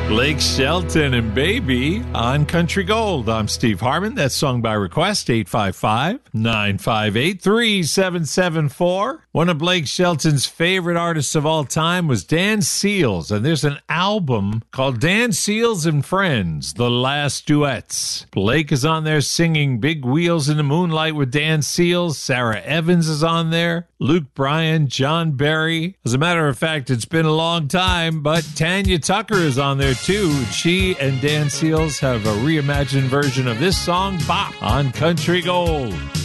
Blake Shelton and Baby on Country Gold. I'm Steve Harmon. That's song by request, 855-958-3774. One of Blake Shelton's favorite artists of all time was Dan Seals, and there's an album called Dan Seals and Friends, The Last Duets. Blake is on there singing Big Wheels in the Moonlight with Dan Seals. Sarah Evans is on there. Luke Bryan, John Barry. As a matter of fact, it's been a long time, but Tanya Tucker is on there too. She and Dan Seals have a reimagined version of this song, Bop, on Country Gold.